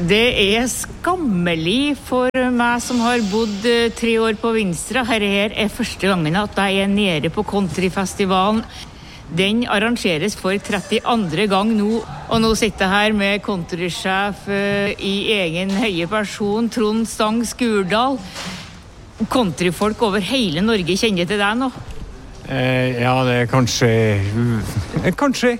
Det skammelig for meg som har bodd 3 år på Vinstra. Her første gangen at jeg nede på countryfestivalen. Den arrangeres for 32. gang nå, og nå sitter jeg her med countrysjef i egen høye person, Trond Stang Skurdal. Countryfolk over hele Norge kjenner til deg nå. Ja, det kanskje.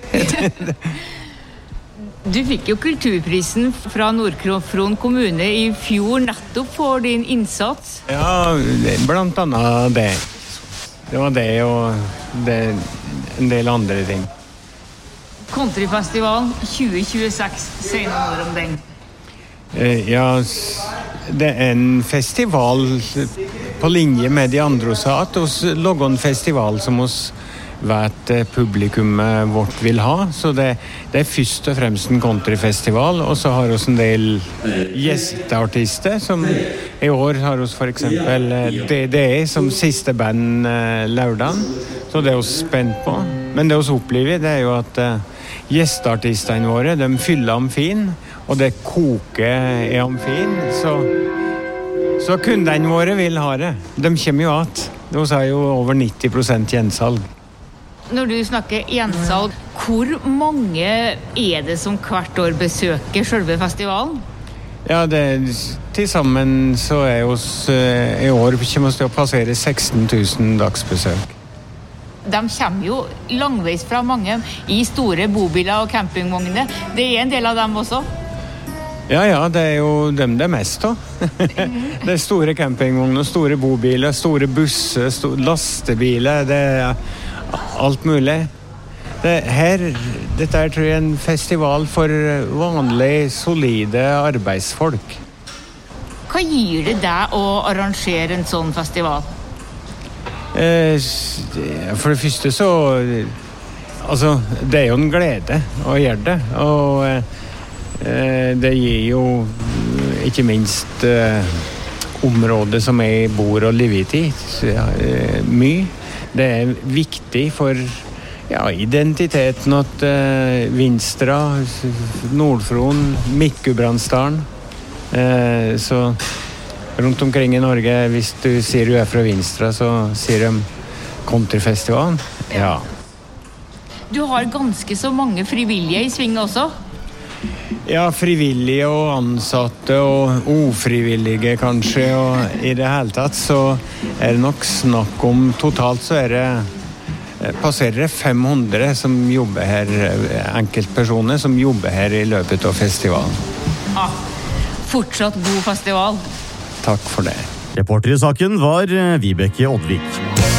Du fikk jo kulturprisen fra Nord-Fron kommune i fjor nettopp for din innsats. Ja, blant annet det. Det var det og en del andre ting. Countryfestivalen 2026, si noe mer om den. Ja, det en festival på linje med de andre også, at oss lager en festival som oss vet publikummet vårt vil ha, så det først og fremst en countryfestival, og så har vi en del gjesteartister, som i år har vi for eksempel DDE som siste band lørdagen, så det vi spent på. Men det vi opplever, det jo at gjesteartistene våre, de fyller amfin, og det koker i amfin, så kundene våre vil ha det. De kommer jo at. De har jo over 90% gjensalg. Når du snakker gjensalg, hvor mange det som hvert år besøker selve festivalen? Ja, til sammen så oss i år kommer vi til å passere 16 000 dagsbesøk. De kommer jo langveis fra mange i store bobiler og campingvogner. Det en del av dem også? Ja, det jo dem det mest da. Det store campingvogner, store bobiler, store busser, lastebiler, det alt mulig. Dette tror jeg en festival for vanlige, solide arbeidsfolk. Hva gir det deg å arrangere en sånn festival? For det første så altså, det jo en glede å gjøre det, og det gir jo ikke minst området som jeg bor og lever i mye. Det viktig for identiteten at Vinstra, Nord-Fron, Midt-Gudbrandsdalen, så rundt omkring i Norge, hvis du sier du fra Vinstra, så sier de countryfestivalen. Ja. Du har ganske så mange frivillige i sving også? Ja, frivillige og ansatte og ufrivillige kanskje, og i det hele tatt så det nok snakk om, totalt så passerer det 500 som jobber her, enkeltpersoner som jobber her i løpet av festivalen. Ja, fortsatt god festival. Takk for det. Reporter i saken var Vibeke Oddvik.